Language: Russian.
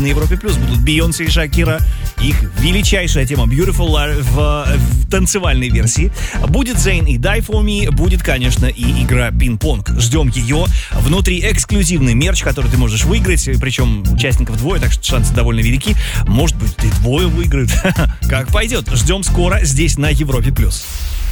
на Европе+. Будут Бейонсе и Шакира, их величайшая тема Beautiful в танцевальной версии. Будет Zayn и Die For Me, будет, конечно, и игра пинг-понг. Ждем ее. Внутри эксклюзивный мерч, который ты можешь выиграть, причем участников двое, так что шансы довольно велики. Может быть, и двое выиграют. Как пойдет. Ждем скоро здесь на Европе+.